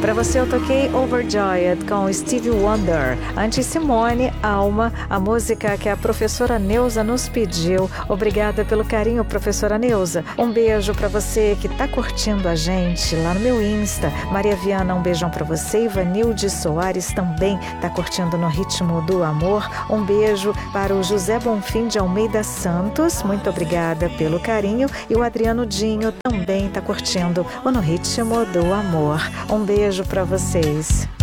Para você eu toquei Overjoyed com Stevie Wonder. Antes Simone, Alma, a música que a professora Neuza nos pediu. Obrigada pelo carinho, professora Neuza. Um beijo para você que tá curtindo a gente lá no meu Insta. Maria Viana, um beijão para você. Ivanilde Soares também tá curtindo no Ritmo do Amor. Um beijo para o José Bonfim de Almeida Santos. Muito obrigada pelo carinho. E o Adriano Dinho também tá curtindo o No Ritmo do Amor. Um beijo para vocês.